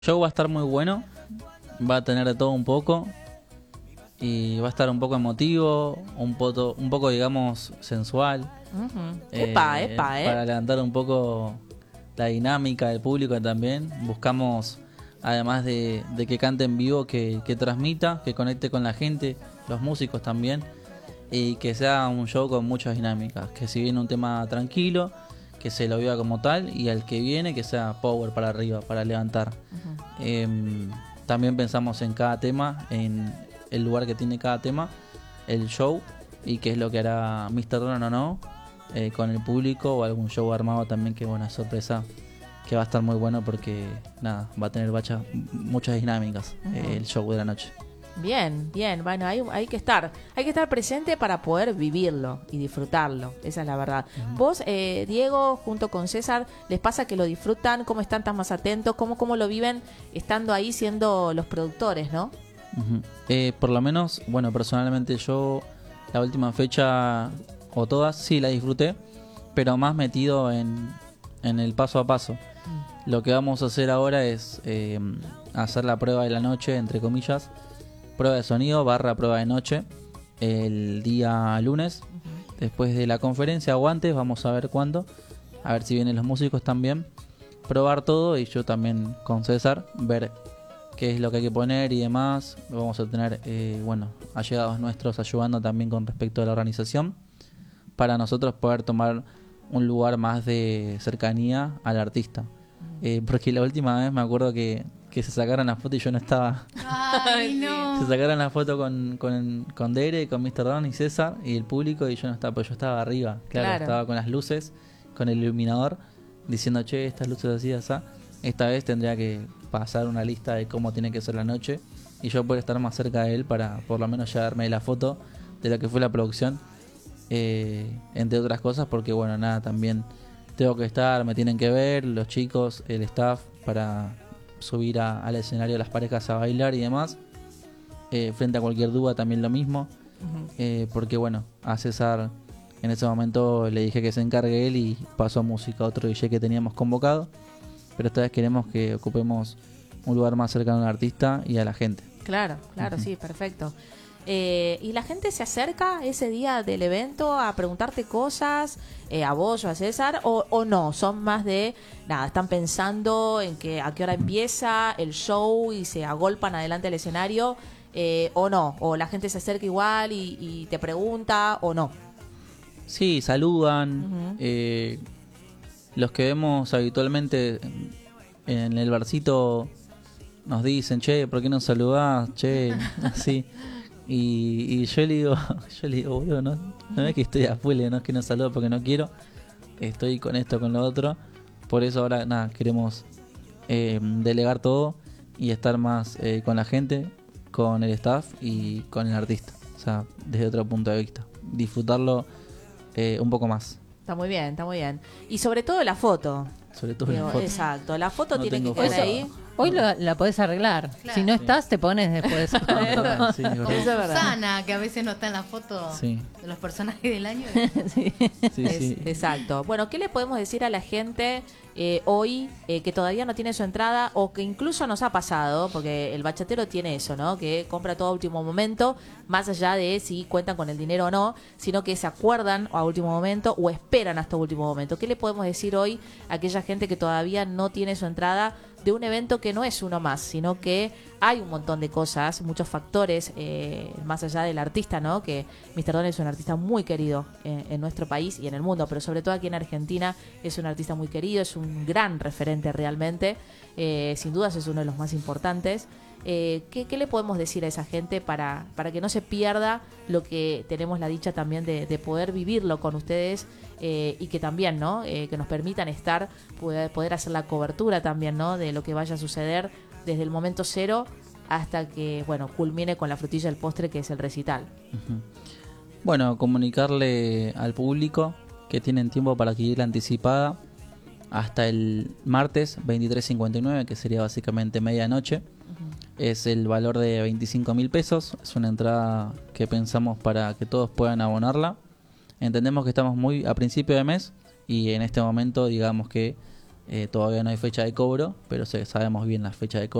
show va a estar muy bueno, va a tener de todo un poco y va a estar un poco emotivo, un poco digamos sensual, para levantar un poco la dinámica del público también. Buscamos, además de que cante en vivo, que transmita, que conecte con la gente, los músicos también, y que sea un show con muchas dinámicas, que si viene un tema tranquilo, que se lo viva como tal, y al que viene que sea power para arriba, para levantar. También pensamos en cada tema, en el lugar que tiene cada tema, el show, y qué es lo que hará Mr. Ron o no, con el público, o algún show armado también, que buena sorpresa, que va a estar muy bueno porque nada, va a tener muchas dinámicas, el show de la noche. Bien, bien, bueno, hay que estar presente para poder vivirlo y disfrutarlo, esa es la verdad. Vos, Diego, junto con César, ¿les pasa que lo disfrutan? ¿Cómo están tan más atentos? ¿Cómo lo viven estando ahí siendo los productores, no? Por lo menos, bueno, personalmente yo la última fecha, o todas, sí la disfruté, pero más metido en el paso a paso. Lo que vamos a hacer ahora es hacer la prueba de la noche, entre comillas, prueba de sonido / prueba de noche, el día lunes, después de la conferencia o antes, vamos a ver cuándo, a ver si vienen los músicos también, probar todo, y yo también con César, ver qué es lo que hay que poner y demás. Vamos a tener, allegados nuestros ayudando también con respecto a la organización, para nosotros poder tomar un lugar más de cercanía al artista. Porque la última vez me acuerdo que se sacaron la foto y yo no estaba. Ay, no. Se sacaron la foto con Dere, con Mr. Don y César y el público, y yo no estaba, pues yo estaba arriba. Claro, estaba con las luces, con el iluminador, diciendo, che, estas luces así, así. Esta vez tendría que pasar una lista de cómo tiene que ser la noche, y yo poder estar más cerca de él para por lo menos llevarme la foto de lo que fue la producción, entre otras cosas, porque bueno, nada, también tengo que estar, me tienen que ver los chicos, el staff, para subir al escenario las parejas a bailar y demás. Frente a cualquier duda también lo mismo. Porque bueno, a César en ese momento le dije que se encargue él, y pasó a música otro DJ que teníamos convocado, pero esta vez queremos que ocupemos un lugar más cercano al artista y a la gente. Claro, sí, perfecto. ¿Y la gente se acerca ese día del evento a preguntarte cosas, a vos o a César, o no? Son más de, nada, están pensando en que a qué hora empieza el show y se agolpan adelante del escenario, o no, o la gente se acerca igual y te pregunta, o no. Sí, saludan. Los que vemos habitualmente en el barcito nos dicen, che, ¿por qué no saludás? Che, así. Y yo le digo, boludo, no es que estoy a full, no es que no saludo porque no quiero, estoy con esto, con lo otro. Por eso ahora, nada, queremos delegar todo y estar más con la gente, con el staff y con el artista. O sea, desde otro punto de vista, disfrutarlo un poco más. Está muy bien, está muy bien. Y sobre todo la foto. Sobre todo la foto. Exacto, la foto No tiene que tengo quedar foto. ahí. Hoy la podés arreglar. Claro. Si no estás, te pones después. Sí, es verdad. Eso es verdad. Susana, que a veces no está en la foto Sí. de los personajes del año. Sí. Sí. Exacto. Bueno, ¿qué le podemos decir a la gente hoy que todavía no tiene su entrada, o que incluso nos ha pasado, porque el bachatero tiene eso, ¿no? Que compra todo a último momento, más allá de si cuentan con el dinero o no, sino que se acuerdan a último momento o esperan hasta último momento. ¿Qué le podemos decir hoy a aquella gente que todavía no tiene su entrada de un evento que no es uno más, sino que hay un montón de cosas, muchos factores, más allá del artista, ¿no? Que Mr. Don es un artista muy querido en nuestro país y en el mundo, pero sobre todo aquí en Argentina es un artista muy querido, es un gran referente realmente, sin dudas es uno de los más importantes. ¿Qué le podemos decir a esa gente para que no se pierda lo que tenemos la dicha también de poder vivirlo con ustedes, y que también, ¿no? Que nos permitan estar, poder hacer la cobertura también, ¿no? De lo que vaya a suceder desde el momento cero hasta que, bueno, culmine con la frutilla del postre, que es el recital. Bueno, comunicarle al público que tienen tiempo para adquirir la anticipada hasta el martes 23:59, que sería básicamente medianoche. Es el valor de 25.000 pesos. Es una entrada que pensamos para que todos puedan abonarla. Entendemos que estamos muy a principio de mes, y en este momento digamos que Todavía no hay fecha de cobro, pero sabemos bien la fecha de cobro.